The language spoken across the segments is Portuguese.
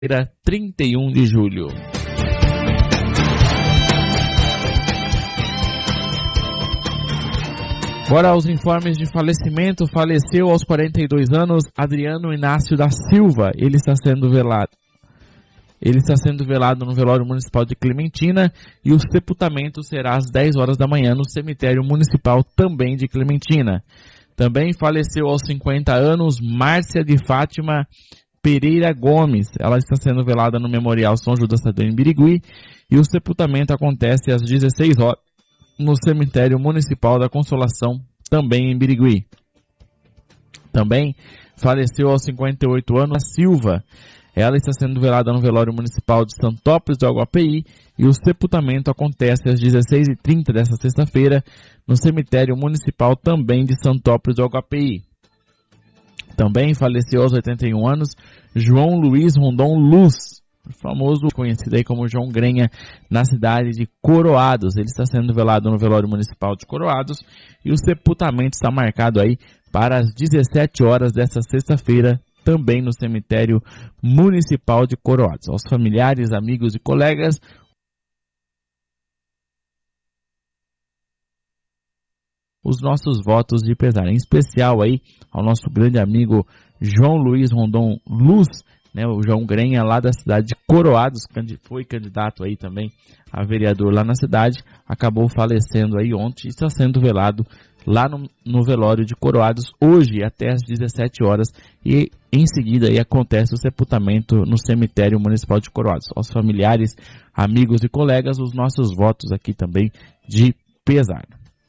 31 de julho. Bora aos informes de falecimento. Faleceu aos 42 anos Adriano Inácio da Silva. Ele está sendo velado no velório municipal de Clementina e o sepultamento será às 10 horas da manhã no cemitério municipal também de Clementina. Também faleceu aos 50 anos Márcia de Fátima Pereira Gomes. Ela está sendo velada no Memorial São Judas Tadeu em Birigui e o sepultamento acontece às 16 horas no cemitério municipal da Consolação também em Birigui. Também faleceu aos 58 anos a Silva. Ela está sendo velada no velório municipal de Santópolis do Aguapeí e o sepultamento acontece às 16h30 desta sexta-feira no cemitério municipal também de Santópolis do Aguapeí. Também faleceu aos 81 anos João Luiz Rondon Luz, famoso, conhecido aí como João Grenha, na cidade de Coroados. Ele está sendo velado no velório municipal de Coroados e o sepultamento está marcado aí para as 17 horas desta sexta-feira, também no cemitério municipal de Coroados. Aos familiares, amigos e colegas, os nossos votos de pesar, em especial aí ao nosso grande amigo João Luiz Rondon Luz, né, o João Grenha, lá da cidade de Coroados, foi candidato aí também a vereador lá na cidade, acabou falecendo aí ontem e está sendo velado lá no velório de Coroados, hoje até às 17 horas, e em seguida aí acontece o sepultamento no cemitério municipal de Coroados. Aos familiares, amigos e colegas, os nossos votos aqui também de pesar.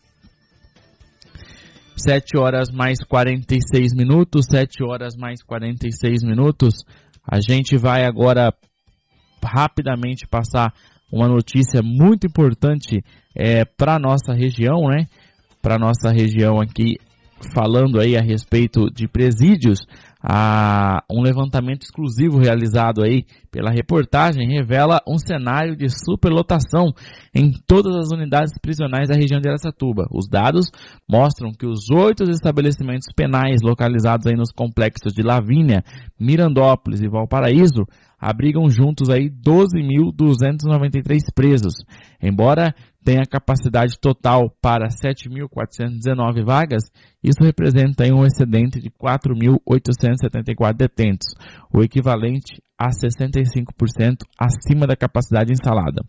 7 horas mais 46 minutos, 7 horas mais 46 minutos. A gente vai agora rapidamente passar uma notícia muito importante para a nossa região, né? Para a nossa região aqui, falando aí a respeito de presídios. Um levantamento exclusivo realizado aí pela reportagem revela um cenário de superlotação em todas as unidades prisionais da região de Araçatuba. Os dados mostram que os 8 estabelecimentos penais localizados aí nos complexos de Lavínia, Mirandópolis e Valparaíso abrigam juntos aí 12.293 presos. Embora tenha capacidade total para 7.419 vagas, isso representa aí um excedente de 4.874 detentos, o equivalente a 65% acima da capacidade instalada.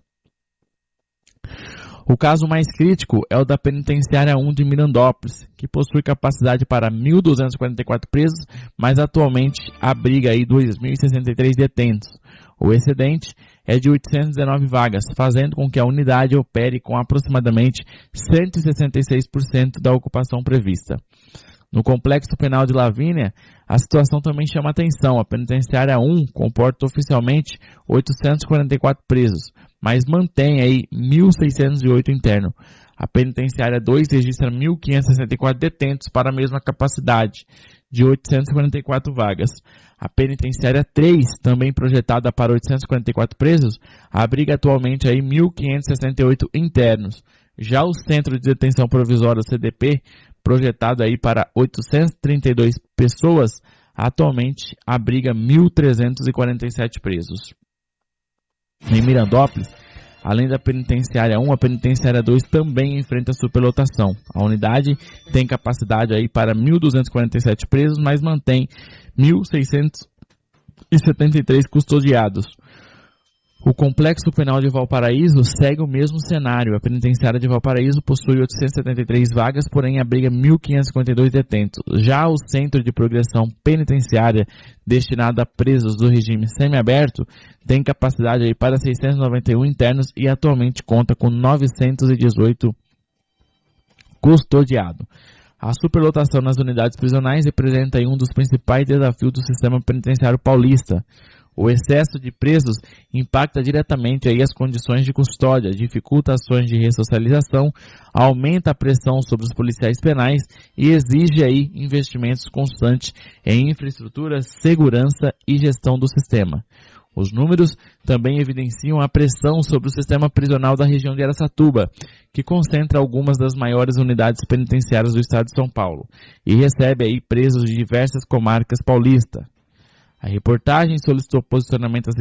O caso mais crítico é o da Penitenciária 1 de Mirandópolis, que possui capacidade para 1.244 presos, mas atualmente abriga aí 2.063 detentos. O excedente é de 819 vagas, fazendo com que a unidade opere com aproximadamente 166% da ocupação prevista. No Complexo Penal de Lavínia, a situação também chama atenção. A Penitenciária 1 comporta oficialmente 844 presos, mas mantém aí 1.608 internos. A Penitenciária 2 registra 1.564 detentos para a mesma capacidade, de 844 vagas. A Penitenciária 3, também projetada para 844 presos, abriga atualmente aí 1.568 internos. Já o Centro de Detenção Provisória, CDP, projetado aí para 832 pessoas, atualmente abriga 1.347 presos. Em Mirandópolis, além da Penitenciária 1, a Penitenciária 2 também enfrenta superlotação. A unidade tem capacidade aí para 1.247 presos, mas mantém 1.673 custodiados. O Complexo Penal de Valparaíso segue o mesmo cenário. A Penitenciária de Valparaíso possui 873 vagas, porém abriga 1.552 detentos. Já o Centro de Progressão Penitenciária, destinado a presos do regime semiaberto, tem capacidade aí para 691 internos e atualmente conta com 918 custodiados. A superlotação nas unidades prisionais representa aí um dos principais desafios do sistema penitenciário paulista. O excesso de presos impacta diretamente aí as condições de custódia, dificulta ações de ressocialização, aumenta a pressão sobre os policiais penais e exige aí investimentos constantes em infraestrutura, segurança e gestão do sistema. Os números também evidenciam a pressão sobre o sistema prisional da região de Araçatuba, que concentra algumas das maiores unidades penitenciárias do estado de São Paulo e recebe aí presos de diversas comarcas paulistas. A reportagem solicitou posicionamento